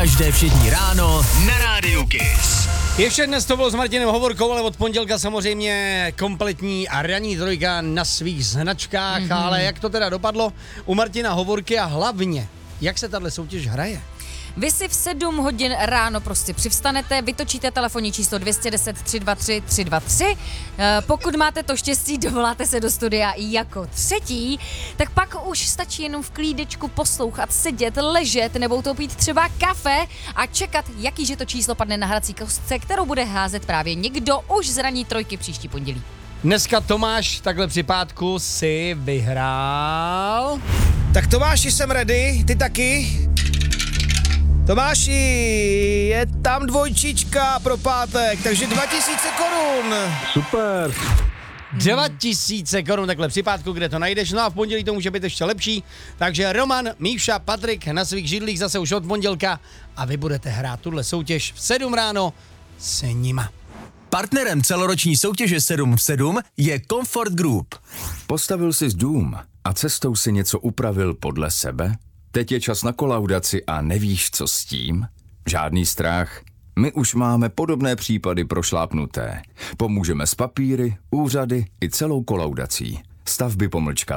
Každé všední ráno na Rádiu Kiss. Ještě dnes to bylo s Martinem Hovorkou, ale od pondělka samozřejmě kompletní a ranní trojka na svých značkách, ale jak to teda dopadlo u Martina Hovorky a hlavně, jak se tahle soutěž hraje? Vy si v 7 hodin ráno prostě přivstanete, vytočíte telefonní číslo 210 323 323. Pokud máte to štěstí, dovoláte se do studia jako třetí, tak pak už stačí jenom v klídečku poslouchat, sedět, ležet nebo to pít třeba kafe a čekat, jakýže to číslo padne na hrací kostce, kterou bude házet právě někdo už z ranní trojky příští pondělí. Dneska Tomáš takhle při pátku si vyhrál. Tak Tomáši, jsem ready, ty taky? Tomáši, je tam dvojčička pro pátek, takže 2000 korun. Super. 2000 korun takhle při pátku, kde to najdeš, no a v pondělí to může být ještě lepší, takže Roman, Míša, Patrik na svých židlích zase už od pondělka a vy budete hrát tuhle soutěž v 7 ráno s nima. Partnerem celoroční soutěže 7 v 7 je Comfort Group. Postavil jsi dům a cestou si něco upravil podle sebe? Teď je čas na kolaudaci a nevíš, co s tím? Žádný strach. My už máme podobné případy prošlápnuté. Pomůžeme s papíry, úřady i celou kolaudací. Stavby _